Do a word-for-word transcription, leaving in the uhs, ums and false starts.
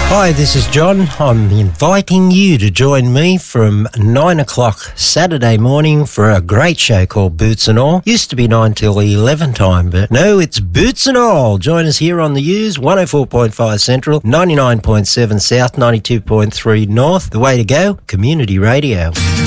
Hi, this is John. I'm inviting you to join me from nine o'clock Saturday morning for a great show called Boots and All. Used to be nine till eleven time, but no, it's Boots and All. Join us here on the U's, one oh four point five Central, ninety-nine point seven South, ninety-two point three North. The way to go, community radio.